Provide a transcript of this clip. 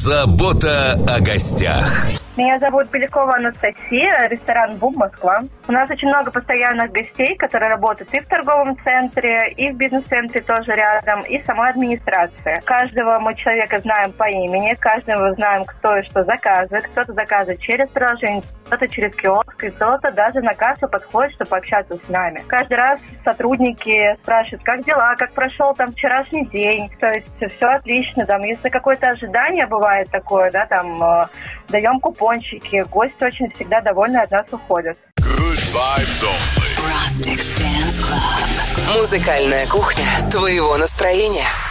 Забота о гостях. Меня зовут Белякова Анастасия, ресторан «Бум, Москва». У нас очень много постоянных гостей, которые работают и в торговом центре, и в бизнес-центре тоже рядом, и сама администрация. Каждого мы человека знаем по имени, каждого знаем, кто и что заказывает. Кто-то заказывает через приложение, кто-то через киоск, и кто-то даже на кассу подходит, чтобы пообщаться с нами. Каждый раз сотрудники спрашивают, как дела, как прошел там вчерашний день. То есть все отлично. Там, если какое-то ожидание бывает такое, да, там даем купончики, гости очень всегда довольны от нас уходят. Музыкальная кухня твоего настроения.